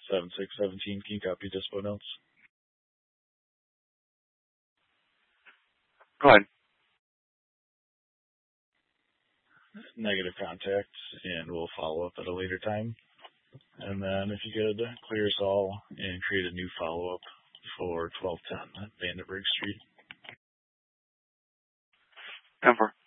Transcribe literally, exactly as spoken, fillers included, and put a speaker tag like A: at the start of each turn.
A: seven six one seven. Can you copy dispo notes?
B: Go ahead.
A: Negative contact, and we'll follow up at a later time. And then if you could clear us all and create a new follow-up for twelve ten Vandenberg Street.
B: ten four.